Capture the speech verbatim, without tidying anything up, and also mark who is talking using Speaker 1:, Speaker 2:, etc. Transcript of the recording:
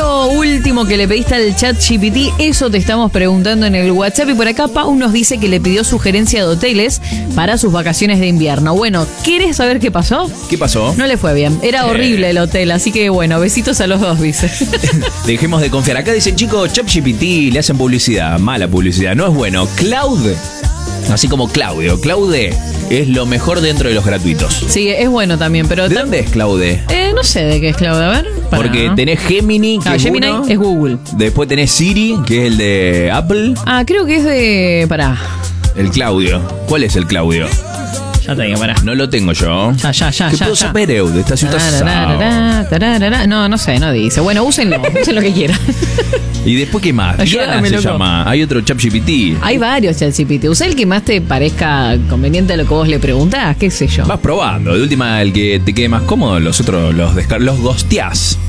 Speaker 1: lo último que le pediste al ChatGPT? Eso te estamos preguntando en el WhatsApp. Y por acá Pau nos dice que le pidió sugerencia de hoteles para sus vacaciones de invierno. Bueno, ¿quieres saber qué pasó?
Speaker 2: ¿Qué pasó?
Speaker 1: No le fue bien. Era
Speaker 2: Eh.
Speaker 1: horrible el hotel, así que bueno, besitos a los dos, dice.
Speaker 2: Dejemos de confiar. Acá dicen, chicos, ChatGPT le hacen publicidad. Mala publicidad. No es bueno. Cloud, así como Claudio. Claude es lo mejor dentro de los gratuitos.
Speaker 1: Sí, es bueno también, pero...
Speaker 2: ¿De
Speaker 1: tam-
Speaker 2: dónde es Claude?
Speaker 1: Eh, no sé de qué es, Claudia. A ver. Pará.
Speaker 2: Porque tenés Gemini, que
Speaker 1: Ah,
Speaker 2: es
Speaker 1: Gemini
Speaker 2: uno.
Speaker 1: es Google.
Speaker 2: Después tenés Siri, que es el de Apple.
Speaker 1: Ah, creo que es de... Pará.
Speaker 2: El Claudio. ¿Cuál es el Claudio?
Speaker 1: Ya te digo, pará.
Speaker 2: No lo tengo yo.
Speaker 1: Ya, ya, ya,
Speaker 2: ¿Qué
Speaker 1: ya,
Speaker 2: puedo
Speaker 1: ya.
Speaker 2: saber, eu, de esta situación?
Speaker 1: Tararara, tararara. No, no sé, no dice. Bueno, úsenlo, usen lo que quieran.
Speaker 2: ¿Y después qué más? Diana
Speaker 1: Ayúdame,
Speaker 2: se
Speaker 1: loco.
Speaker 2: llama. Hay otro ChatGPT.
Speaker 1: Hay varios ChatGPT. Usa el que más te parezca conveniente a lo que vos le preguntás, qué sé yo.
Speaker 2: Vas probando. De última, el que te quede más cómodo, los otros los, descar- los gosteás.